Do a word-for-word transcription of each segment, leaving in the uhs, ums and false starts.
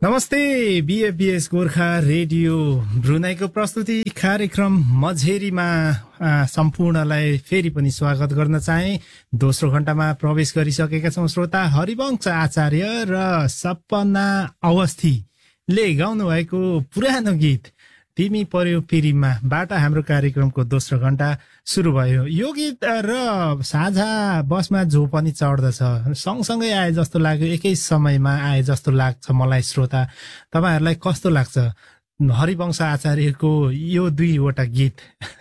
नमस्ते बीएफबीएस गोर्खा रेडियो ब्रुनाईको प्रस्तुति कार्यक्रम मझेरीमा सम्पूर्णलाई फेरि पनि स्वागत गर्न चाहे। दोस्रो घण्टामा प्रवेश गरिसकेका छौं श्रोता। हरिवंश आचार्य र सपना अवस्थीले गाउनु भएको पुरानो गीत तिमी पर्यो पिरीमा बाट हाम्रो कार्यक्रमको दोस्रो घण्टा सुरु भयो। यो गीत र साझा बसमा जो पनि चढ्दछ सँगसँगै आए जस्तो लाग्यो, एकै समयमा आए जस्तो लाग्छ मलाई। श्रोता तपाईहरुलाई कस्तो लाग्छ? हरिवंश आचार्यको यो दुईवटा गीत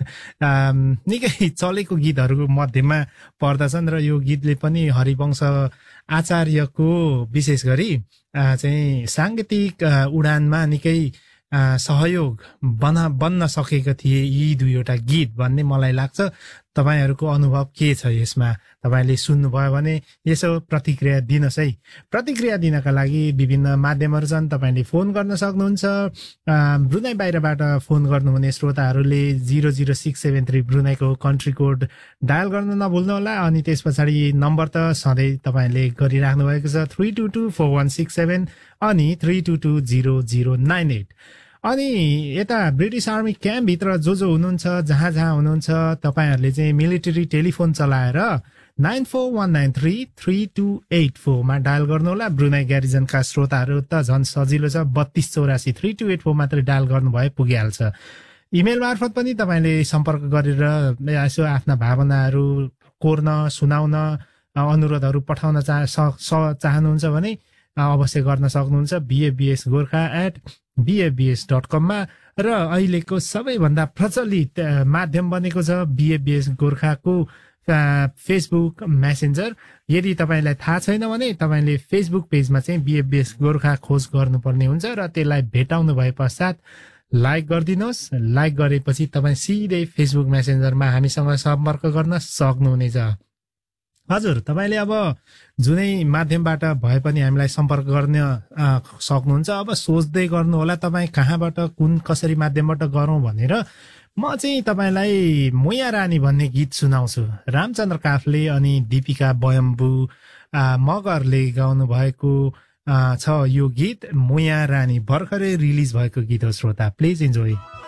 निकै चलेको गीतहरूको मध्येमा पर्दछन् र यो गीतले पनि हरिवंश आचार्यको विशेष गरी चाहिँ सांगीतिक उडानमा निकै सहयोग बना बन्न सकेका थिए यी दुईवटा गीत भन्ने मलाई लाग्छ। तपाईहरुको अनुभव के छ यसमा? तपाईले सुन्नुभयो भने यसो प्रतिक्रिया दिनुहोस् है। प्रतिक्रिया दिनका लागि विभिन्न माध्यमहरु छन्। तपाईले फोन गर्न सक्नुहुन्छ। ब्रुनाई बाहिरबाट फोन गर्नुहुने श्रोताहरूले zero zero six seven three ब्रुनाईको country code dial गर्न नभुल्नु होला। अनि त्यस पछाडि नम्बर त सधैँ तपाईले गरिराख्नु भएको छ three two two four one six seven अनि three two two zero zero nine at. अनि यता ब्रिटिस आर्मी क्याम्प भित्र जो जो हुनुहुन्छ, जहाँ जहाँ हुनुहुन्छ, तपाईहरुले चाहिँ मिलिटरी टेलिफोन चलाएर nine four one nine three three two at four मा डायल गर्नुहोला। ब्रुनाई ग्यारिजनका श्रोताहरू त झन् सजिलो छ, बत्तीस चौरासी थ्री टू एट फोर मात्रै डायल गर्नुभए पुगिहाल्छ। इमेल मार्फत पनि तपाईले सम्पर्क गरेर यसो आफ्ना भावनाहरू कोर्न, सुनाउन, अनुरोधहरू पठाउन चाह चाहनुहुन्छ भने अवश्य गर्न सक्नुहुन्छ बीएफबीएस गोर्खा एट बीएफबीएस डट कम मा। र अहिलेको सबैभन्दा प्रचलित माध्यम बनेको छ बीएफबीएस गोर्खाको फेसबुक मेसेन्जर। यदि तपाईलाई थाहा छैन भने तपाईले फेसबुक पेजमा चाहिँ बीएफबीएस गोर्खा खोज गर्नुपर्ने हुन्छ र त्यसलाई भेटाउनु भए पश्चात लाइक गरिदिनुहोस्। लाइक गरेपछि तपाईँ सिधै फेसबुक मेसेन्जरमा हामीसँग सम्पर्क गर्न सक्नुहुनेछ। हजुर, तपाईले अब जुनै माध्यमबाट भए पनि हामीलाई सम्पर्क गर्न सक्नुहुन्छ। अब सोच्दै गर्नु होला तपाईँ कहाँबाट, कुन कसरी माध्यमबाट गरौँ भनेर। म चाहिँ तपाईलाई मुया रानी भन्ने गीत सुनाउँछु। रामचन्द्र काफले अनि दीपिका बयम्बु मगरले गाउनु भएको छ यो गीत मुया रानी। भर्खरै रिलिज भएको गीत हो श्रोता, प्लिज इन्जोय।